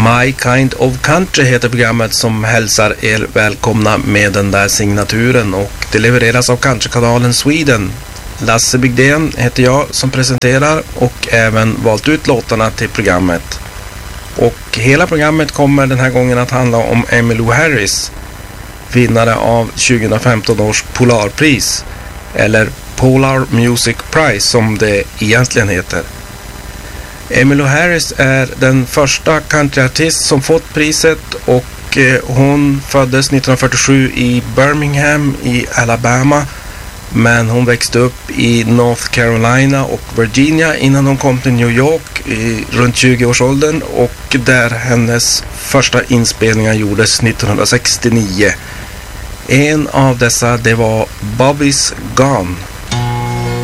My Kind of Country heter programmet som hälsar er välkomna med den där signaturen, och det levereras av Countrykanalen Sweden. Lasse Bygden heter jag som presenterar och även valt ut låtarna till programmet. Och hela programmet kommer den här gången att handla om Emmylou Harris, vinnare av 2015 års Polarpris, eller Polar Music Prize som det egentligen heter. Emmylou Harris är den första countryartist som fått priset, och hon föddes 1947 i Birmingham i Alabama, men hon växte upp i North Carolina och Virginia innan hon kom till New York i runt 20-årsåldern, och där hennes första inspelningar gjordes 1969. En av dessa, det var Bobby's Gone.